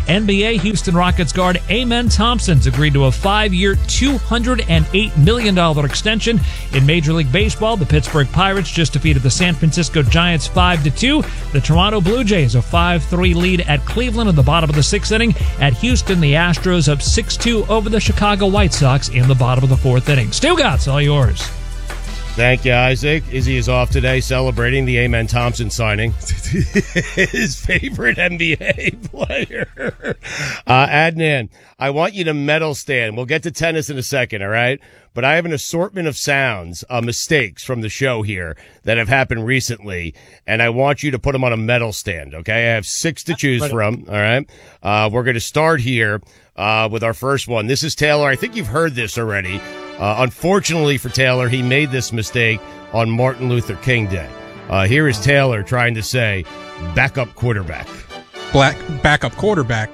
NBA Houston Rockets guard Amen Thompson's agreed to a 5-year, $208 million extension. In Major League Baseball, the Pittsburgh Pirates just defeated the San Francisco Giants 5-2. The Toronto Blue Jays a 5-3 lead at Cleveland in the bottom of the 6th inning. At Houston, the Astros up 6-2 over the Chicago White Sox in the bottom of the 4th inning. Stugotz, all yours. Thank you, Isaac. Izzy is off today celebrating the Amen Thompson signing. His favorite NBA player. Adnan, I want you to medal stand. We'll get to tennis in a second, all right? But I have an assortment of sounds, mistakes from the show here that have happened recently, and I want you to put them on a medal stand, okay? I have 6 to choose from, all right? We're going to start here with our first one. This is Taylor. I think you've heard this already. Unfortunately for Taylor, he made this mistake on Martin Luther King Day. Here is Taylor trying to say backup quarterback. Backup quarterback.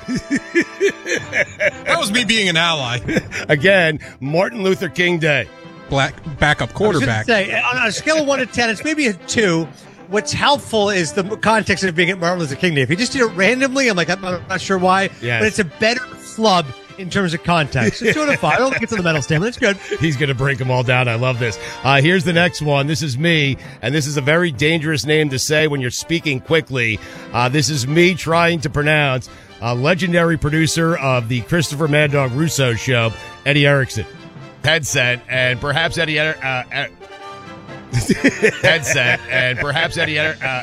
That was me being an ally. Again, Martin Luther King Day. Backup quarterback. I was gonna say, on a scale of 1 to 10, it's maybe a 2. What's helpful is the context of being at Martin Luther King Day. If you just did it randomly, I'm not sure why, yes. But it's a better flub in terms of context. So 2 out of 5. I don't think it's on the medal stand, but it's good. He's going to break them all down. I love this. Here's the next one. This is me, and this is a very dangerous name to say when you're speaking quickly. This is me trying to pronounce legendary producer of the Christopher Mad Dog Russo show, Eddie Erickson. Headset, and perhaps Eddie Headset, and perhaps Eddie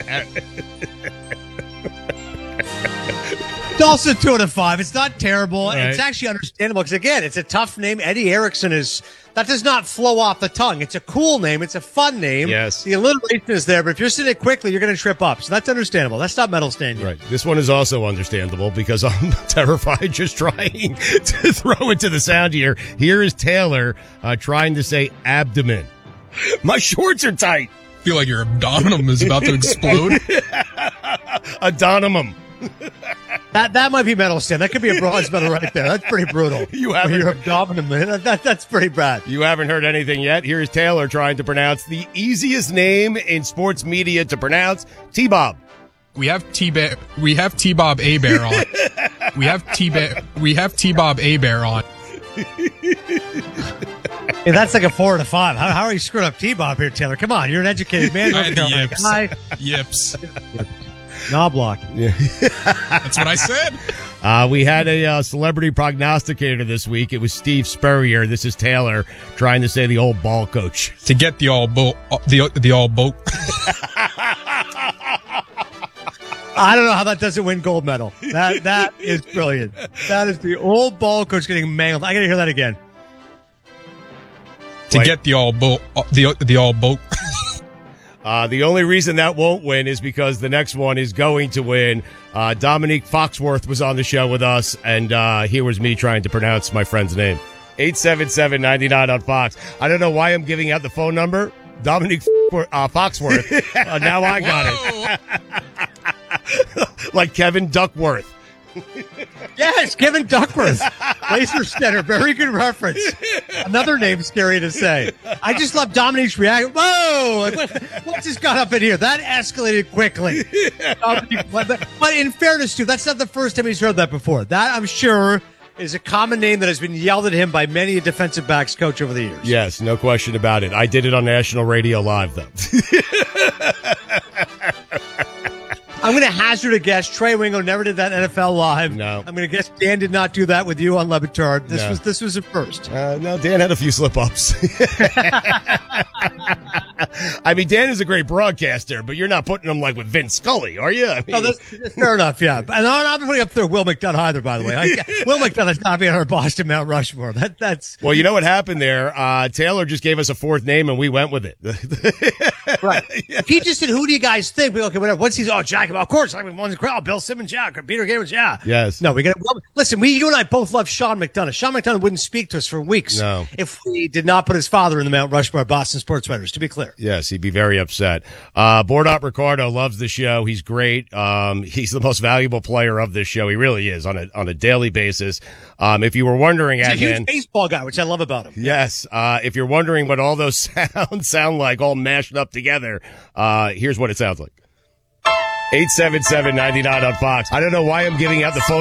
It's also 2 out of 5. It's not terrible. Right. It's actually understandable because, again, it's a tough name. Eddie Erickson that does not flow off the tongue. It's a cool name. It's a fun name. Yes. The alliteration is there, but if you're saying it quickly, you're going to trip up. So that's understandable. That's not medal standing. Right. This one is also understandable because I'm terrified just trying to throw it to the sound here. Here is Taylor trying to say abdomen. My shorts are tight. I feel like your abdomen is about to explode. Adonymum. That might be medal stand. That could be a bronze medal right there. That's pretty brutal. You haven't. Your abdomen, man. That's pretty bad. You haven't heard anything yet. Here's Taylor trying to pronounce the easiest name in sports media to pronounce, T-Bob. We have T-Bob A-Bear on. We have T-Bob A-Bear on. Hey, that's like a 4 out of 5. How are you screwing up T-Bob here, Taylor? Come on, you're an educated man. I had the yips. Knob block. Yeah. That's what I said. We had a celebrity prognosticator this week. It was Steve Spurrier. This is Taylor trying to say the old ball coach. To get the all boat. I don't know how that doesn't win gold medal. That is brilliant. That is the old ball coach getting mangled. I got to hear that again. To get the all boat. The all boat. The only reason that won't win is because the next one is going to win. Dominique Foxworth was on the show with us, and here was me trying to pronounce my friend's name. 877-99 on Fox. I don't know why I'm giving out the phone number. Dominique Foxworth. Now I got it. Like Kevin Duckworth. Yes, Kevin Duckworth. Laser Stetter. Very good reference. Another name scary to say. I just love Dominique's reaction. Whoa! What just got up in here? That escalated quickly. But in fairness, too, that's not the first time he's heard that before. That, I'm sure, is a common name that has been yelled at him by many a defensive backs coach over the years. Yes, no question about it. I did it on national radio live, though. I'm going to hazard a guess. Trey Wingo never did that NFL live. No. I'm going to guess Dan did not do that with you on Le Batard. This was a first. No, Dan had a few slip-ups. I mean, Dan is a great broadcaster, but you're not putting him like with Vince Scully, are you? I mean, that's fair enough, yeah. And I'm not putting up there Will McDonough either, by the way. Will McDonough's not being on our Boston Mount Rushmore. That's Well, you know what happened there? Taylor just gave us a fourth name, and we went with it. right. If he just said, who do you guys think? We okay, whatever. Once he's, Jack, of course, I mean, one's the crowd. Bill Simmons, yeah. Peter Gabriel, yeah. Yes. No, we got to listen. You and I both love Sean McDonough. Sean McDonough wouldn't speak to us for weeks if we did not put his father in the Mount Rushmore Boston sports writers. To be clear, yes, he'd be very upset. Bordop Ricardo loves the show. He's great. He's the most valuable player of this show. He really is on a daily basis. If you were wondering, he's a huge baseball guy, which I love about him. Yes. If you're wondering what all those sounds sound like, all mashed up together, here's what it sounds like. 877-99 on Fox. I don't know why I'm giving out the phone